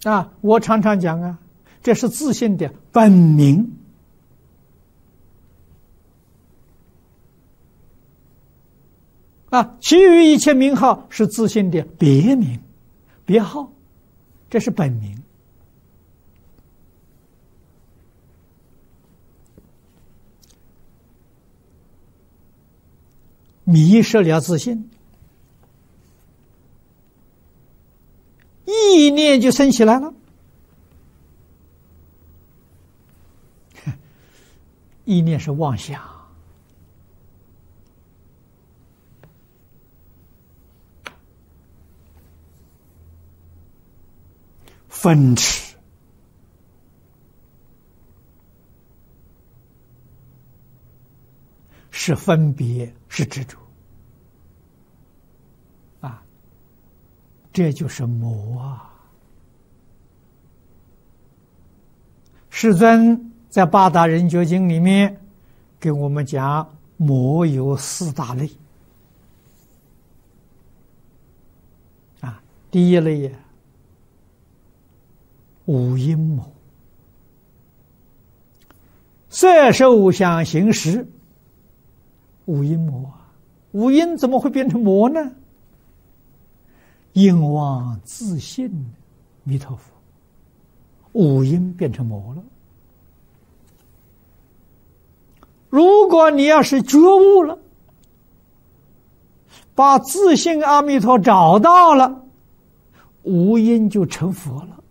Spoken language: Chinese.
我常常讲这是自信的本名其余一切名号是自信的别名、别号，这是本名。迷失了自信，意念就生起来了。意念是妄想，分痴，是分别，是执着这就是魔世尊在八大人觉经里面给我们讲，魔有四大类第一类五阴魔，色受想行识，五阴魔五阴怎么会变成魔呢？因妄自信弥陀佛，五阴变成魔了。如果你要是觉悟了，把自信阿弥陀找到了，五阴就成佛了。